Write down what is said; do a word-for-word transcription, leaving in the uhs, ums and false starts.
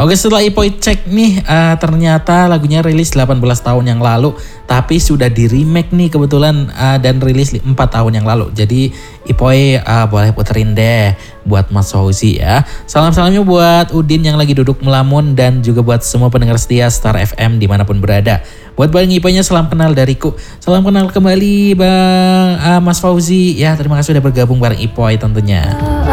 Oke, setelah Ipoi cek nih, uh, ternyata lagunya rilis delapan belas tahun yang lalu, tapi sudah di remake nih kebetulan uh, dan rilis empat tahun yang lalu. Jadi Ipoi uh, boleh puterin deh buat Mas Fauzi ya. Salam-salamnya buat Udin yang lagi duduk melamun dan juga buat semua pendengar setia Star F M dimanapun berada. Buat Bang Ipoi-nya salam kenal dariku. Salam kenal kembali Bang uh, Mas Fauzi ya. Terima kasih sudah bergabung bareng Ipoi tentunya.